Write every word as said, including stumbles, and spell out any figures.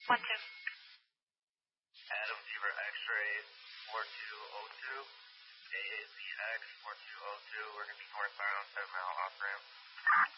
One two. Adam Beaver X-ray four two oh two. A Z X four two oh two. We're going to be northbound, seven mile off ramp.